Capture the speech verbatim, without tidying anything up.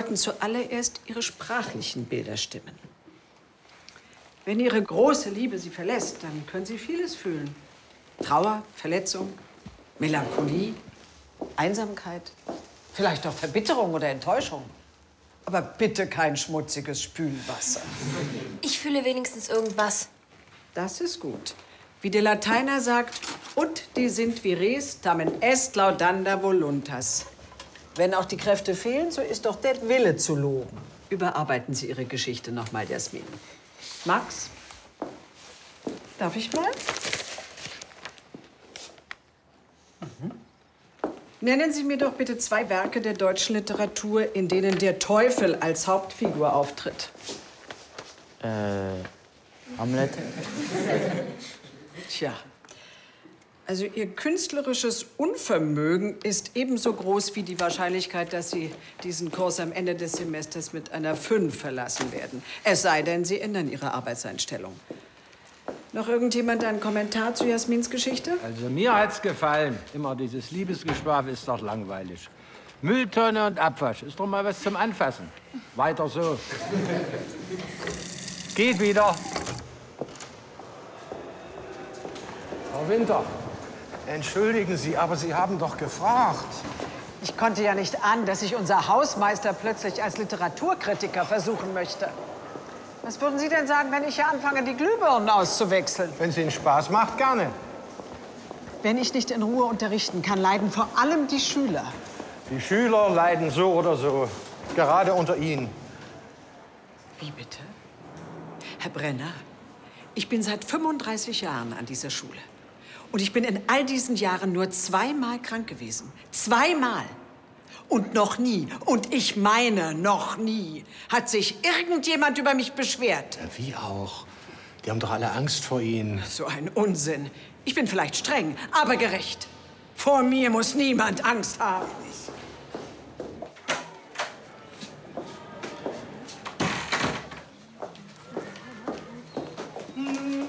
sollten zuallererst Ihre sprachlichen Bilder stimmen. Wenn Ihre große Liebe Sie verlässt, dann können Sie vieles fühlen. Trauer, Verletzung, Melancholie, Einsamkeit, vielleicht auch Verbitterung oder Enttäuschung. Aber bitte kein schmutziges Spülwasser. Ich fühle wenigstens irgendwas. Das ist gut. Wie der Lateiner sagt, ut die sind vires, tamen est laudanda voluntas. Wenn auch die Kräfte fehlen, so ist doch der Wille zu loben. Überarbeiten Sie Ihre Geschichte noch mal, Jasmin. Max, darf ich mal? Mhm. Nennen Sie mir doch bitte zwei Werke der deutschen Literatur, in denen der Teufel als Hauptfigur auftritt. Äh, Hamlet? Tja, also Ihr künstlerisches Unvermögen ist ebenso groß wie die Wahrscheinlichkeit, dass Sie diesen Kurs am Ende des Semesters mit einer fünf verlassen werden. Es sei denn, Sie ändern Ihre Arbeitseinstellung. Noch irgendjemand einen Kommentar zu Jasmins Geschichte? Also mir hat's gefallen. Immer dieses Liebesgeschwafel ist doch langweilig. Mülltonne und Abwasch ist doch mal was zum Anfassen. Weiter so. Geht wieder. Frau Winter, entschuldigen Sie, aber Sie haben doch gefragt. Ich konnte ja nicht ahnen, dass sich unser Hausmeister plötzlich als Literaturkritiker versuchen möchte. Was würden Sie denn sagen, wenn ich hier anfange, die Glühbirnen auszuwechseln? Wenn es Ihnen Spaß macht, gerne. Wenn ich nicht in Ruhe unterrichten kann, leiden vor allem die Schüler. Die Schüler leiden so oder so, gerade unter Ihnen. Wie bitte? Herr Brenner, ich bin seit fünfunddreißig Jahren an dieser Schule. Und ich bin in all diesen Jahren nur zweimal krank gewesen. Zweimal. Und noch nie, und ich meine noch nie, hat sich irgendjemand über mich beschwert. Ja, wie auch? Die haben doch alle Angst vor Ihnen. So ein Unsinn. Ich bin vielleicht streng, aber gerecht. Vor mir muss niemand Angst haben.